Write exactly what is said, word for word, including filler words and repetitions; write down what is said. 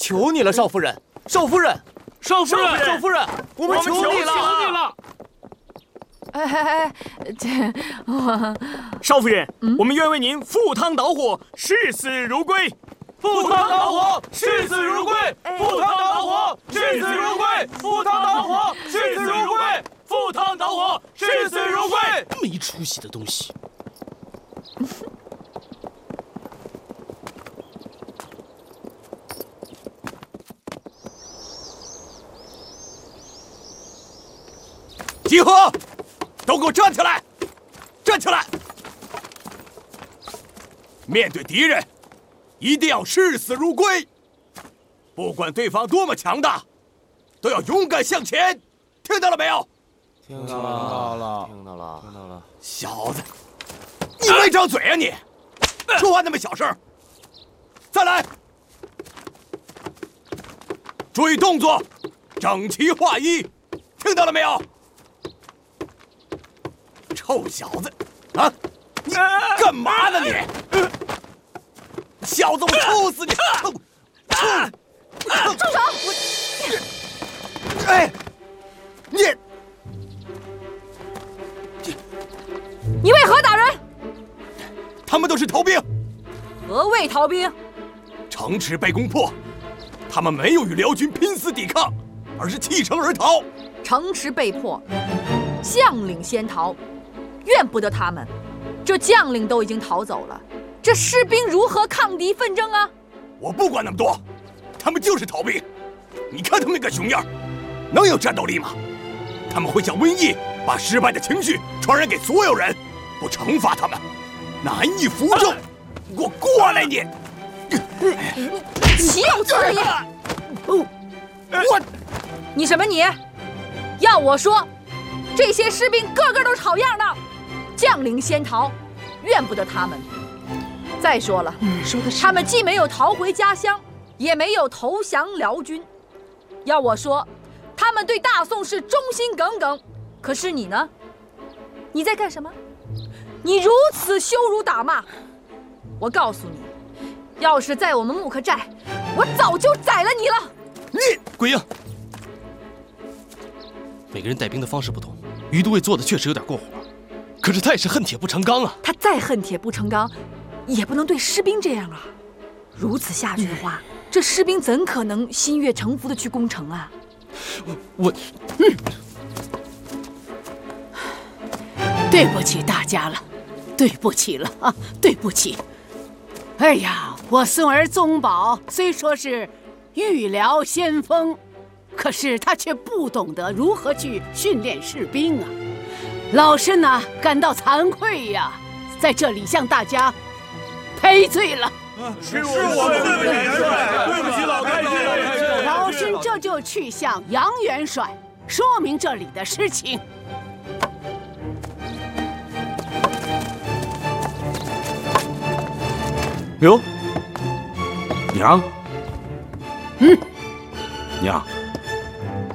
求你了，少夫人，少夫人， 少夫人， 少夫人，我们求你了， 求你了！ 哎哎哎，这我少夫人，嗯、我们愿为您赴汤蹈火，视死如归。 赴汤蹈火，视死如归；赴汤蹈火，视死如归；赴汤蹈火，视死如归；赴汤蹈火，视死如归。 没出息的东西！ 集合！都给我站起来！站起来！面对敌人，一定要视死如归。不管对方多么强大，都要勇敢向前。听到了没有？ 听到了， 听到了，听到了。 小子，你没张嘴啊你！说话那么小声。再来！注意动作，整齐划一。听到了没有？臭小子，啊！你干嘛呢你？小子，我抽死你！抽！抽！ 住手！ 哎，你你为何打人？ 他们都是逃兵。 何谓逃兵？ 城池被攻破，他们没有与辽军拼死抵抗，而是弃城而逃。 城池被破，将领先逃。怨不得他们，这将领都已经逃走了，这士兵如何抗敌纷争啊？ 我不管那么多，他们就是逃兵。你看他们那个熊样，能有战斗力吗？他们会像瘟疫，把失败的情绪传染给所有人。不惩罚他们，难以服众。给我过来你！ 你岂有此理！ 我， 你什么你？要我说，这些士兵个个都是好样的。将领先逃，怨不得他们。再说了， 嗯，说的是， 他们既没有逃回家乡，也没有投降辽军。要我说，他们对大宋是忠心耿耿。可是你呢？你在干什么？你如此羞辱打骂，我告诉你，要是在我们木克寨，我早就宰了你了。 你鬼英，每个人带兵的方式不同，于都尉做的确实有点过火。可是他也是恨铁不成钢啊！ 他再恨铁不成钢，也不能对士兵这样啊！如此下去的话，嗯、这士兵怎可能心悦诚服的去攻城啊？ 我我， 嗯，对不起大家了，对不起了啊，对不起！哎呀，我孙儿宗保虽说是御辽先锋，可是他却不懂得如何去训练士兵啊！老身呢感到惭愧呀，在这里向大家赔罪了。 是我们对不起元帅，对不起老太君。 老身这就去向杨元帅说明这里的事情。 哟，娘， 嗯， 娘。